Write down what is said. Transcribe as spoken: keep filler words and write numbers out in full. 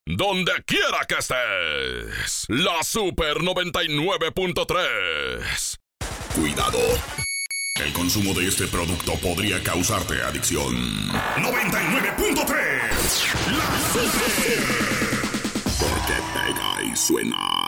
donde quiera que estés. La Super noventa y nueve punto tres. Cuidado. El consumo de este producto podría causarte adicción. noventa y nueve punto tres. La Super. Porque pega y suena.